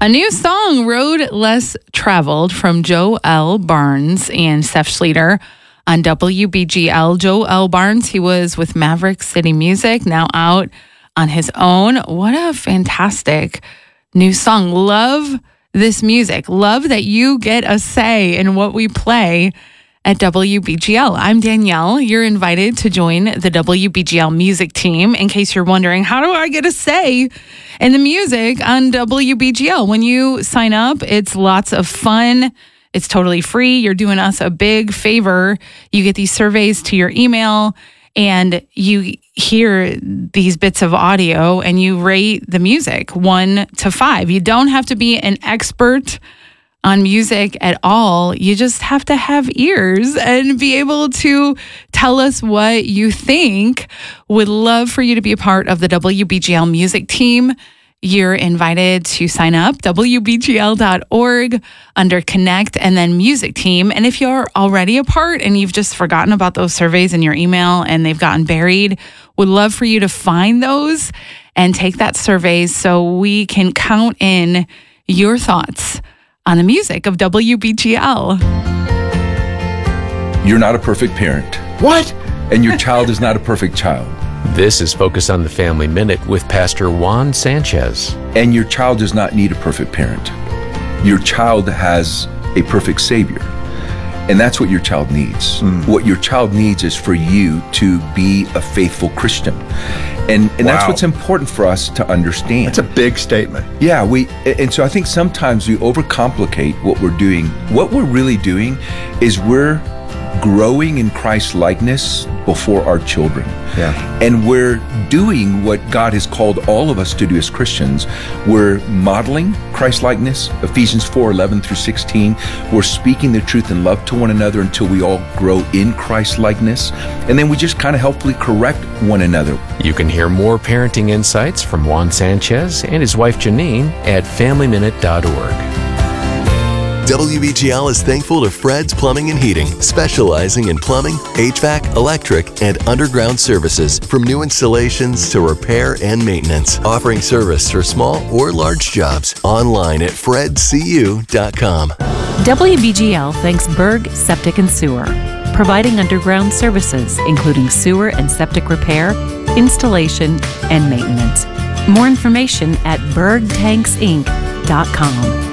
A new song, Road Less Traveled, from Joe L. Barnes and Seth Schleter on WBGL. Joe L. Barnes, he was with Maverick City Music, now out on his own. What a fantastic new song. Love this music. Love that you get a say in what we play at WBGL. I'm Danielle. You're invited to join the WBGL music team. In case you're wondering, how do I get a say in the music on WBGL? When you sign up, it's lots of fun. It's totally free. You're doing us a big favor. You get these surveys to your email and you hear these bits of audio and you rate the music 1 to 5. You don't have to be an expert on music at all. You just have to have ears and be able to tell us what you think. Would love for you to be a part of the WBGL music team. You're invited to sign up, WBGL.org, under Connect and then Music Team. And if you're already a part and you've just forgotten about those surveys in your email and they've gotten buried, would love for you to find those and take that survey so we can count in your thoughts on the music of WBGL. You're not a perfect parent. What? And your child is not a perfect child. This is Focus on the Family Minute with Pastor Juan Sanchez. And your child does not need a perfect parent. Your child has a perfect Savior. And that's what your child needs. What your child needs is for you to be a faithful Christian. And that's what's important for us to understand. That's a big statement. Yeah, and so I think sometimes we overcomplicate what we're doing. What we're really doing is we're growing in Christ's likeness before our children. Yeah. And we're doing what God has called all of us to do as Christians. We're modeling Christ likeness, Ephesians 4:11 through 16. We're speaking the truth in love to one another until we all grow in Christ likeness. And then we just kind of helpfully correct one another. You can hear more parenting insights from Juan Sanchez and his wife Janine at FamilyMinute.org. WBGL is thankful to Fred's Plumbing and Heating, specializing in plumbing, HVAC, electric, and underground services, from new installations to repair and maintenance, offering service for small or large jobs. Online at fredcu.com. WBGL thanks Berg Septic and Sewer, providing underground services, including sewer and septic repair, installation, and maintenance. More information at bergtanksinc.com.